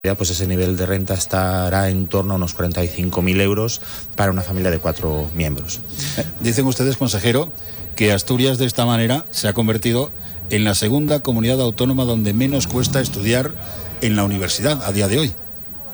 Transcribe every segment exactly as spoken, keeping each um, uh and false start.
pues ese nivel de renta estará en torno a unos cuarenta y cinco mil euros para una familia de cuatro miembros. Dicen ustedes, consejero, que Asturias de esta manera se ha convertido en la segunda comunidad autónoma donde menos cuesta estudiar en la universidad a día de hoy.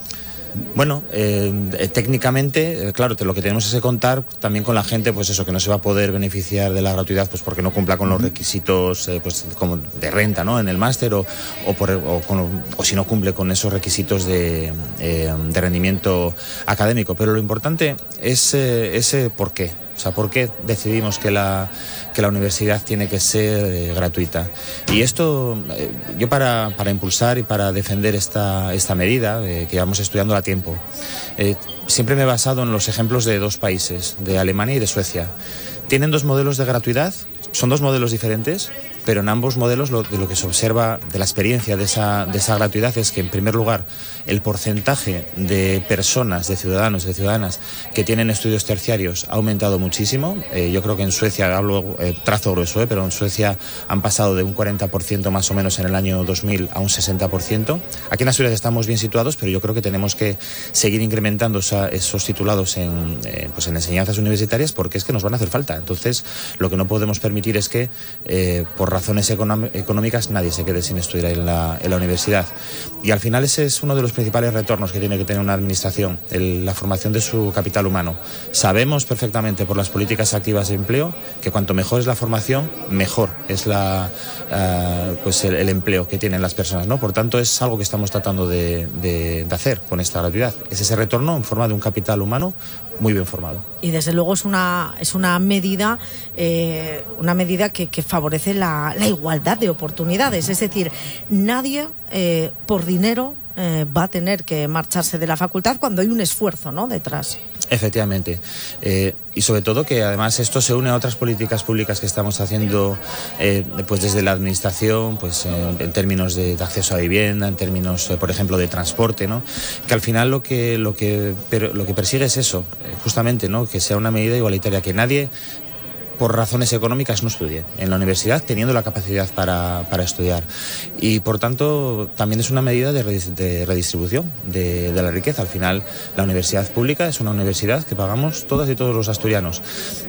Bueno, eh, eh, técnicamente, eh, claro, te, lo que tenemos es que contar también con la gente, pues eso, que no se va a poder beneficiar de la gratuidad, pues porque no cumpla con los requisitos, eh, pues como de renta, ¿no? En el máster o o, por, o, con, o si no cumple con esos requisitos de, eh, de rendimiento académico. Pero lo importante es eh, ese por qué. O sea, ¿por qué decidimos que la, que la universidad tiene que ser eh, gratuita? Y esto, eh, yo para, para impulsar y para defender esta, esta medida, eh, que llevamos estudiando a tiempo, eh, siempre me he basado en los ejemplos de dos países, de Alemania y de Suecia. Tienen dos modelos de gratuidad, son dos modelos diferentes, pero en ambos modelos lo, de lo que se observa de la experiencia de esa, de esa gratuidad es que, en primer lugar, el porcentaje de personas, de ciudadanos, de ciudadanas que tienen estudios terciarios ha aumentado muchísimo. Eh, yo creo que en Suecia, hablo eh, trazo grueso, eh, pero en Suecia han pasado de un cuarenta por ciento más o menos en el año dos mil a un sesenta por ciento. Aquí en Asturias estamos bien situados, pero yo creo que tenemos que seguir incrementando esa, esos titulados en, eh, pues en enseñanzas universitarias, porque es que nos van a hacer falta. Entonces, lo que no podemos permitir es que, eh, por razones económicas, nadie se quede sin estudiar en la, en la universidad. Y al final ese es uno de los principales retornos que tiene que tener una administración, el, la formación de su capital humano. Sabemos perfectamente por las políticas activas de empleo que cuanto mejor es la formación, mejor es la, uh, pues el, el empleo que tienen las personas, ¿no? Por tanto, es algo que estamos tratando de, de, de hacer con esta gratuidad. Es ese retorno en forma de un capital humano muy bien formado. Y desde luego es una, es una medida, eh, una medida que, que favorece la, la igualdad de oportunidades. Es decir, nadie eh, por dinero eh, va a tener que marcharse de la facultad cuando hay un esfuerzo, ¿no?, detrás. Efectivamente. Eh, y sobre todo que además esto se une a otras políticas públicas que estamos haciendo eh, pues desde la administración, pues en, en términos de, de acceso a vivienda, en términos, eh, por ejemplo, de transporte, ¿no? Que al final lo que, lo que, pero, lo que persigue es eso, eh, justamente, ¿no?, que sea una medida igualitaria, que nadie por razones económicas no estudie en la universidad teniendo la capacidad para, para estudiar. Y por tanto también es una medida de, de redistribución de, de la riqueza. Al final la universidad pública es una universidad que pagamos todas y todos los asturianos.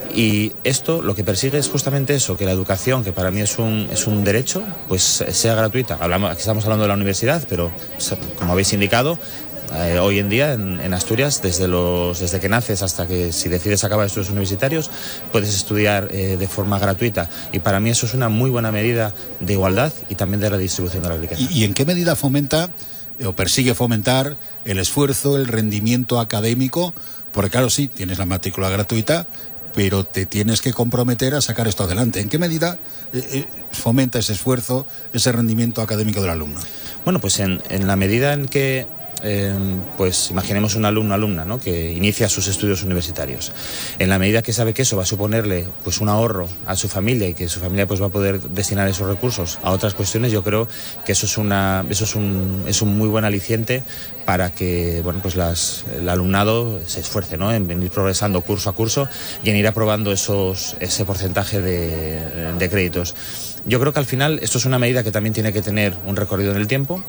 Y esto lo que persigue es justamente eso, que la educación, que para mí es un, es un derecho, pues sea gratuita. Hablamos, aquí estamos hablando de la universidad, pero como habéis indicado, Eh, hoy en día en, en Asturias, desde, los, desde que naces hasta que, si decides acabar estudios universitarios, puedes estudiar eh, de forma gratuita. Y para mí eso es una muy buena medida de igualdad y también de redistribución de la riqueza. ¿Y, y en qué medida fomenta o persigue fomentar el esfuerzo, el rendimiento académico? Porque claro, sí, tienes la matrícula gratuita, pero te tienes que comprometer a sacar esto adelante. ¿En qué medida eh, eh, fomenta ese esfuerzo, ese rendimiento académico del alumno? Bueno, pues en, en la medida en que Eh, pues imaginemos un alumno alumna, ¿no?, que inicia sus estudios universitarios. En la medida que sabe que eso va a suponerle pues un ahorro a su familia y que su familia pues va a poder destinar esos recursos a otras cuestiones, yo creo que eso es una eso es un es un muy buen aliciente para que, bueno, pues las, el alumnado se esfuerce, ¿no?, en, en ir progresando curso a curso y en ir aprobando esos ese porcentaje de, de créditos. Yo creo que al final esto es una medida que también tiene que tener un recorrido en el tiempo.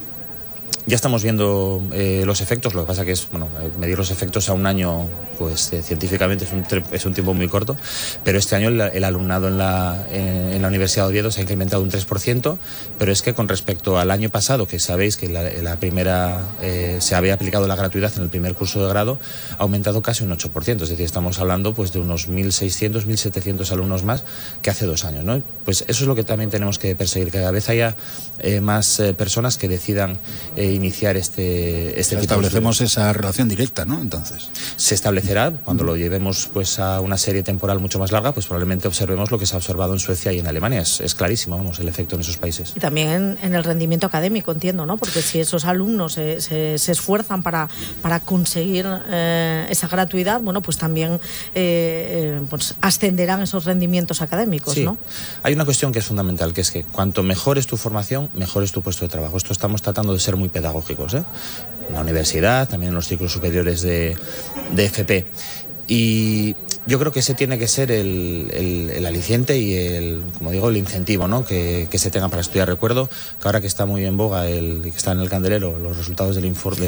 Ya estamos viendo eh, los efectos, lo que pasa que es, bueno, medir los efectos a un año, pues eh, científicamente es un, es un tiempo muy corto, pero este año el, el alumnado en la, en, en la Universidad de Oviedo se ha incrementado un tres por ciento, pero es que con respecto al año pasado, que sabéis que la, la primera eh, se había aplicado la gratuidad en el primer curso de grado, ha aumentado casi un ocho por ciento, es decir, estamos hablando pues de unos mil seiscientos, mil setecientos alumnos más que hace dos años, ¿no? Pues eso es lo que también tenemos que perseguir, que cada vez haya eh, más eh, personas que decidan eh, iniciar este, este tipo de... Establecemos esa relación directa, ¿no? Entonces se establecerá cuando lo llevemos pues a una serie temporal mucho más larga, pues probablemente observemos lo que se ha observado en Suecia y en Alemania. Es, es clarísimo, vamos, el efecto en esos países. Y también en, en el rendimiento académico, entiendo, ¿no? Porque si esos alumnos se, se, se esfuerzan para, para conseguir eh, esa gratuidad, bueno, pues también eh, pues ascenderán esos rendimientos académicos, sí, ¿no? Hay una cuestión que es fundamental, que es que cuanto mejor es tu formación, mejor es tu puesto de trabajo. Esto estamos tratando de ser muy pedagógicos, ¿eh? En la universidad, también en los ciclos superiores de, de F P. Y yo creo que ese tiene que ser el, el, el aliciente y el, como digo, el incentivo, ¿no? que, que se tenga para estudiar. Recuerdo que ahora que está muy en boga el que está en el candelero los resultados del informe